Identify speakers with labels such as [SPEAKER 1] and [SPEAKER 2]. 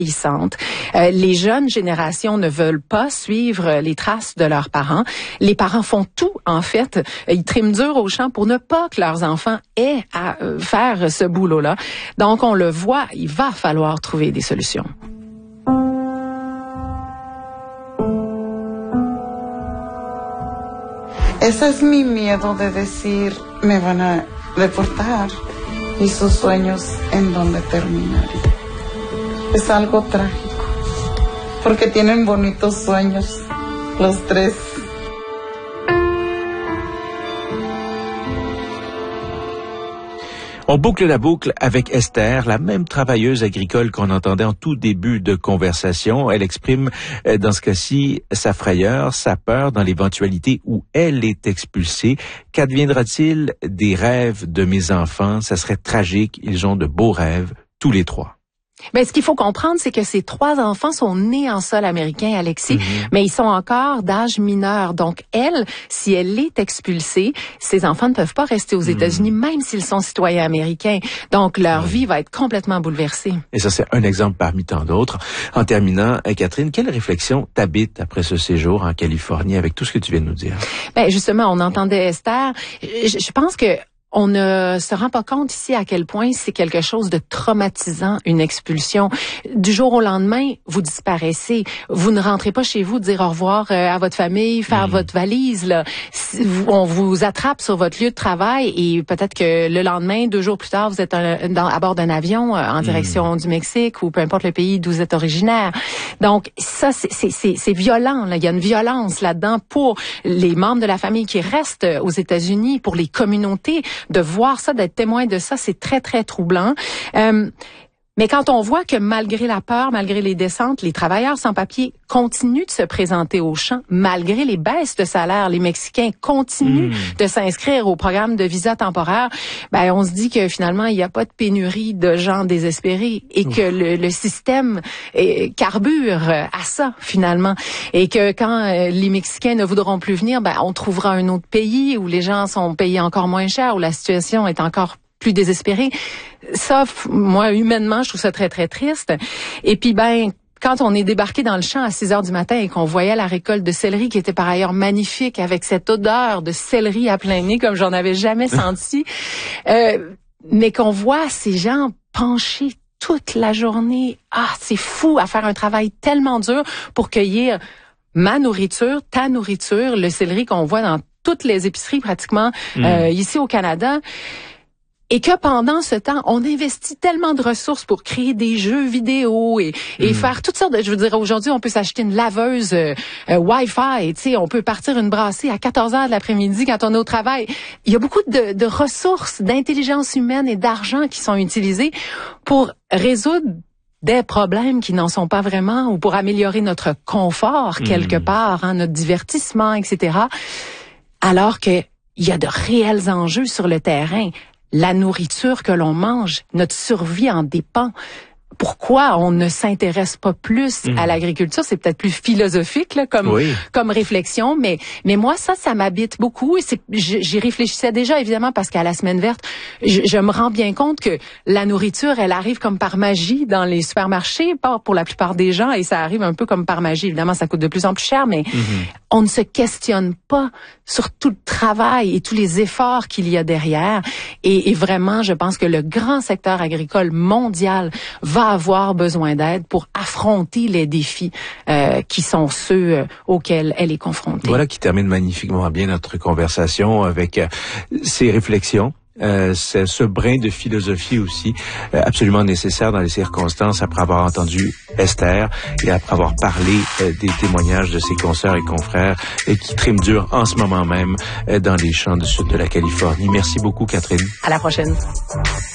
[SPEAKER 1] vieillissantes. Les jeunes générations ne veulent pas suivre les traces de leurs parents. Les parents font tout, en fait. Ils triment dur au champ pour ne pas que leurs enfants aient à faire ce boulot-là. Donc, on le voit, il va falloir trouver des solutions.
[SPEAKER 2] Ese es mi miedo de decir, me van a deportar y sus sueños en dónde terminarían. Es algo trágico, porque tienen bonitos sueños, los tres.
[SPEAKER 3] On boucle la boucle avec Esther, la même travailleuse agricole qu'on entendait en tout début de conversation. Elle exprime dans ce cas-ci sa frayeur, sa peur dans l'éventualité où elle est expulsée. Qu'adviendra-t-il des rêves de mes enfants? Ça serait tragique. Ils ont de beaux rêves, tous les trois.
[SPEAKER 1] Ben, ce qu'il faut comprendre, c'est que ces 3 enfants sont nés en sol américain, Alexis, mais ils sont encore d'âge mineur. Donc, elle, si elle est expulsée, ces enfants ne peuvent pas rester aux États-Unis, même s'ils sont citoyens américains. Donc, leur vie va être complètement bouleversée.
[SPEAKER 3] Et ça, c'est un exemple parmi tant d'autres. En terminant, Catherine, quelle réflexion t'habite après ce séjour en Californie avec tout ce que tu viens de nous dire?
[SPEAKER 1] Ben, justement, on entendait Esther. Je pense que on ne se rend pas compte ici à quel point c'est quelque chose de traumatisant, une expulsion. Du jour au lendemain, vous disparaissez. Vous ne rentrez pas chez vous dire au revoir à votre famille, faire votre valise. Là. On vous attrape sur votre lieu de travail et peut-être que le lendemain, 2 jours plus tard, vous êtes à bord d'un avion en direction du Mexique ou peu importe le pays d'où vous êtes originaire. Donc ça, c'est violent. Là. Il y a une violence là-dedans pour les membres de la famille qui restent aux États-Unis, pour les communautés. De voir ça, d'être témoin de ça, c'est très, très troublant. Mais quand on voit que malgré la peur, malgré les descentes, les travailleurs sans papier continuent de se présenter aux champs, malgré les baisses de salaire, les Mexicains continuent de s'inscrire au programme de visa temporaire, ben on se dit que finalement, il n'y a pas de pénurie de gens désespérés et que le système carbure à ça, finalement. Et que quand les Mexicains ne voudront plus venir, ben on trouvera un autre pays où les gens sont payés encore moins cher, où la situation est encore plus désespérée. Ça, moi, humainement, je trouve ça très, très triste. Et puis, ben, quand on est débarqué dans le champ à 6 heures du matin et qu'on voyait la récolte de céleri, qui était par ailleurs magnifique, avec cette odeur de céleri à plein nez, comme j'en avais jamais senti, mais qu'on voit ces gens penchés toute la journée. Ah, c'est fou à faire un travail tellement dur pour cueillir ma nourriture, ta nourriture, le céleri qu'on voit dans toutes les épiceries pratiquement ici au Canada. Et que pendant ce temps, on investit tellement de ressources pour créer des jeux vidéo et faire toutes sortes de... Je veux dire, aujourd'hui, on peut s'acheter une laveuse Wi-Fi, tu sais, on peut partir une brassée à 14 heures de l'après-midi quand on est au travail. Il y a beaucoup de ressources, d'intelligence humaine et d'argent qui sont utilisées pour résoudre des problèmes qui n'en sont pas vraiment ou pour améliorer notre confort quelque part, hein, notre divertissement, etc. Alors que il y a de réels enjeux sur le terrain. La nourriture que l'on mange, notre survie en dépend. Pourquoi on ne s'intéresse pas plus à l'agriculture? C'est peut-être plus philosophique là, comme réflexion, mais moi ça m'habite beaucoup et j'y réfléchissais déjà évidemment parce qu'à la semaine verte, je me rends bien compte que la nourriture, elle arrive comme par magie dans les supermarchés, pas pour la plupart des gens, et ça arrive un peu comme par magie. Évidemment, ça coûte de plus en plus cher, mais on ne se questionne pas sur tout le travail et tous les efforts qu'il y a derrière. Et vraiment, je pense que le grand secteur agricole mondial va avoir besoin d'aide pour affronter les défis qui sont ceux auxquels elle est confrontée.
[SPEAKER 3] Voilà qui termine magnifiquement bien notre conversation avec ces réflexions. C'est ce brin de philosophie aussi absolument nécessaire dans les circonstances après avoir entendu Esther et après avoir parlé des témoignages de ses consoeurs et confrères qui triment dur en ce moment même dans les champs du sud de la Californie. Merci beaucoup, Catherine.
[SPEAKER 1] À la prochaine.